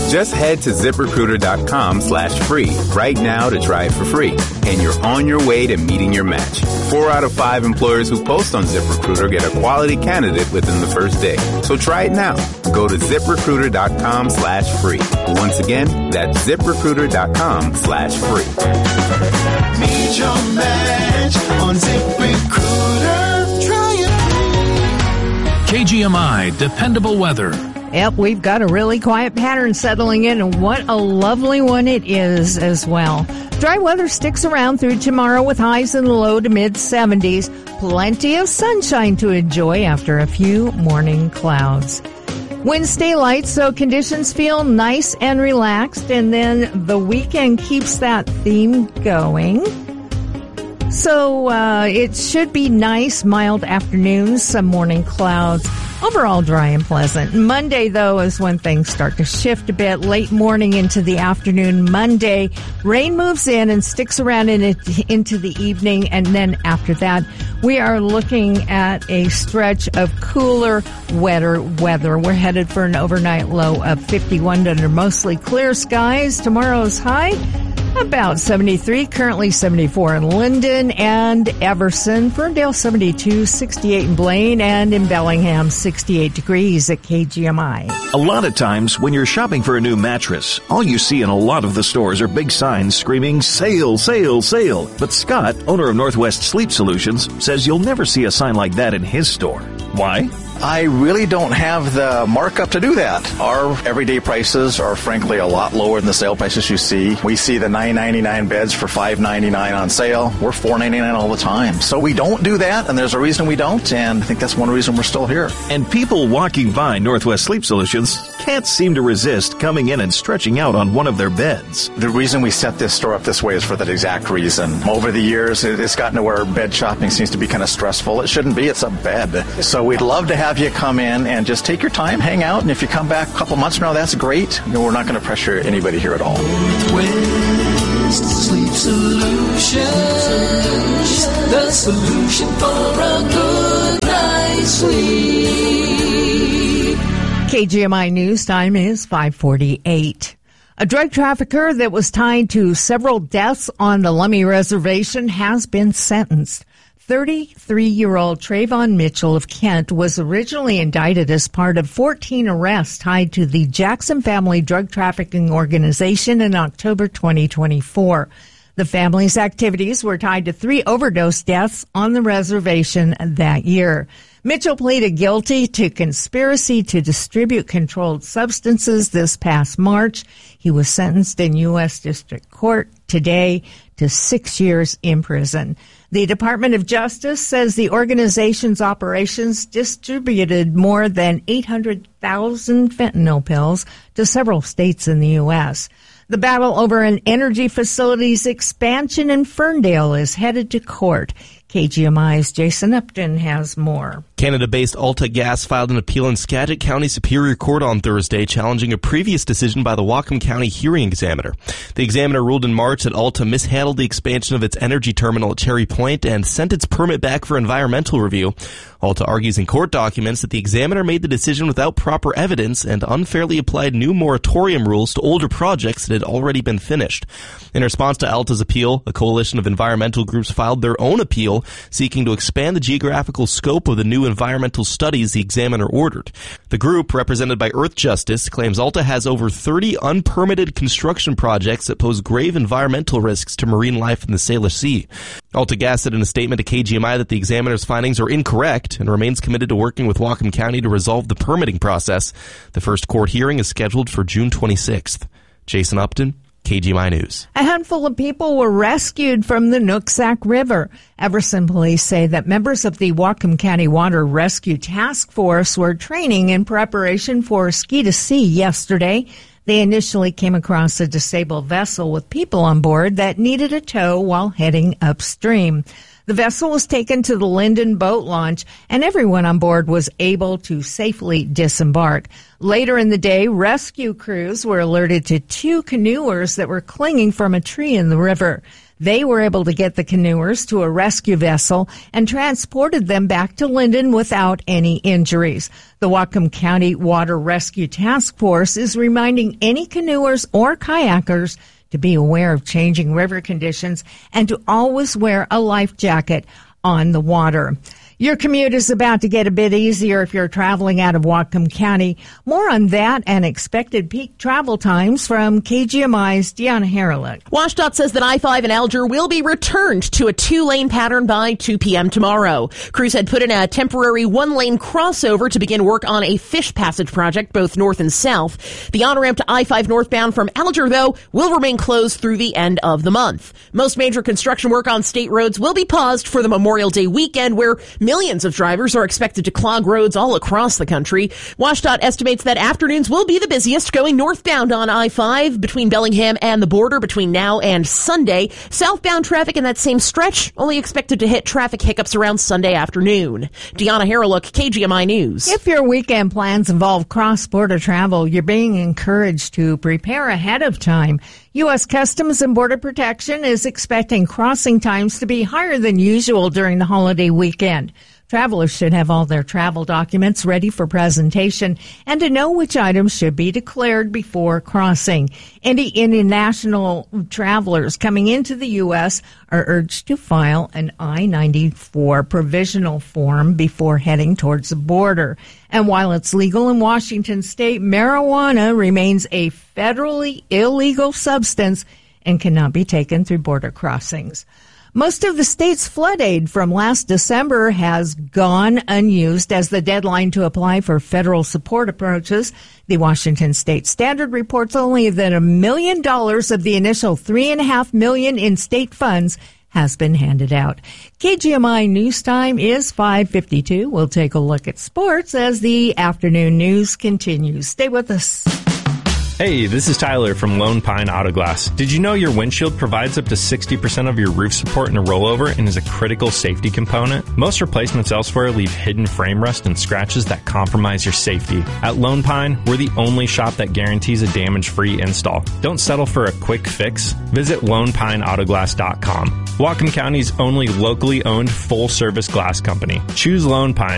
Just head to ZipRecruiter.com/free right now to try it for free. And you're on your way to meeting your match. 4 out of 5 employers who post on ZipRecruiter get a quality candidate within the first day. So try it now. Go to ZipRecruiter.com/free. Once again, that's ZipRecruiter.com/free. Meet your match on ZipRecruiter. Try it. KGMI, dependable weather. Yep, we've got a really quiet pattern settling in, and what a lovely one it is as well. Dry weather sticks around through tomorrow with highs in the low to mid-70s. Plenty of sunshine to enjoy after a few morning clouds. Winds stay light, so conditions feel nice and relaxed, and then the weekend keeps that theme going. So it should be nice, mild afternoons, some morning clouds. Overall dry and pleasant. Monday, though, is when things start to shift a bit. Late morning into the afternoon Monday, rain moves in and sticks around into the evening. And then after that, we are looking at a stretch of cooler, wetter weather. We're headed for an overnight low of 51 under mostly clear skies. Tomorrow's high, about 73, currently 74 in Linden and Everson. Ferndale 72, 68 in Blaine, and in Bellingham 68 degrees at KGMI. A lot of times when you're shopping for a new mattress, all you see in a lot of the stores are big signs screaming, "Sale, sale, sale." But Scott, owner of Northwest Sleep Solutions, says you'll never see a sign like that in his store. Why? I really don't have the markup to do that. Our everyday prices are frankly a lot lower than the sale prices you see. We see the $9.99 beds for $5.99 on sale. We're $4.99 all the time. So we don't do that, and there's a reason we don't, and I think that's one reason we're still here. And people walking by Northwest Sleep Solutions can't seem to resist coming in and stretching out on one of their beds. The reason we set this store up this way is for that exact reason. Over the years, it's gotten to where bed shopping seems to be kind of stressful. It shouldn't be. It's a bed. So we'd love to have you come in and just take your time, hang out, and if you come back a couple months from now, that's great. We're not going to pressure anybody here at all. Northwest Sleep Solutions, the solution for a good night's sleep. KGMI News time is 5:48. A drug trafficker that was tied to several deaths on the Lummi Reservation has been sentenced. 33-year-old Trayvon Mitchell of Kent was originally indicted as part of 14 arrests tied to the Jackson Family Drug Trafficking Organization in October 2024. The family's activities were tied to 3 overdose deaths on the reservation that year. Mitchell pleaded guilty to conspiracy to distribute controlled substances this past March. He was sentenced in U.S. District Court today to 6 years in prison. The Department of Justice says the organization's operations distributed more than 800,000 fentanyl pills to several states in the U.S. The battle over an energy facility's expansion in Ferndale is headed to court. KGMI's Jason Upton has more. Canada-based AltaGas filed an appeal in Skagit County Superior Court on Thursday, challenging a previous decision by the Whatcom County hearing examiner. The examiner ruled in March that Alta mishandled the expansion of its energy terminal at Cherry Point and sent its permit back for environmental review. Alta argues in court documents that the examiner made the decision without proper evidence and unfairly applied new moratorium rules to older projects that had already been finished. In response to Alta's appeal, a coalition of environmental groups filed their own appeal, seeking to expand the geographical scope of the new environmental studies the examiner ordered. The group, represented by Earth Justice, claims Alta has over 30 unpermitted construction projects that pose grave environmental risks to marine life in the Salish Sea. AltaGas said in a statement to KGMI that the examiner's findings are incorrect and remains committed to working with Whatcom County to resolve the permitting process. The first court hearing is scheduled for June 26th. Jason Upton, KGMI News. A handful of people were rescued from the Nooksack River. Everson police say that members of the Whatcom County Water Rescue Task Force were training in preparation for Ski to Sea yesterday. They initially came across a disabled vessel with people on board that needed a tow while heading upstream. The vessel was taken to the Linden boat launch, and everyone on board was able to safely disembark. Later in the day, rescue crews were alerted to 2 canoers that were clinging from a tree in the river. They were able to get the canoers to a rescue vessel and transported them back to Linden without any injuries. The Whatcom County Water Rescue Task Force is reminding any canoers or kayakers to be aware of changing river conditions and to always wear a life jacket on the water. Your commute is about to get a bit easier if you're traveling out of Whatcom County. More on that and expected peak travel times from KGMI's Deanna Harrelick. WashDOT says that I-5 in Alger will be returned to a 2-lane pattern by 2 p.m. tomorrow. Crews had put in a temporary 1-lane crossover to begin work on a fish passage project both north and south. The on-ramp to I-5 northbound from Alger, though, will remain closed through the end of the month. Most major construction work on state roads will be paused for the Memorial Day weekend, where millions of drivers are expected to clog roads all across the country. WashDOT estimates that afternoons will be the busiest going northbound on I-5 between Bellingham and the border between now and Sunday. Southbound traffic in that same stretch only expected to hit traffic hiccups around Sunday afternoon. Deanna Harrelick, KGMI News. If your weekend plans involve cross-border travel, you're being encouraged to prepare ahead of time. U.S. Customs and Border Protection is expecting crossing times to be higher than usual during the holiday weekend. Travelers should have all their travel documents ready for presentation and to know which items should be declared before crossing. Any international travelers coming into the U.S. are urged to file an I-94 provisional form before heading towards the border. And while it's legal in Washington state, marijuana remains a federally illegal substance and cannot be taken through border crossings. Most of the state's flood aid from last December has gone unused as the deadline to apply for federal support approaches. The Washington State Standard reports only that $1 million of the initial $3.5 million in state funds has been handed out. KGMI News Time is 5:52. We'll take a look at sports as the afternoon news continues. Stay with us. Hey, this is Tyler from Lone Pine Auto Glass. Did you know your windshield provides up to 60% of your roof support in a rollover and is a critical safety component? Most replacements elsewhere leave hidden frame rust and scratches that compromise your safety. At Lone Pine, we're the only shop that guarantees a damage-free install. Don't settle for a quick fix. Visit LonePineAutoglass.com. Whatcom County's only locally owned full-service glass company. Choose Lone Pine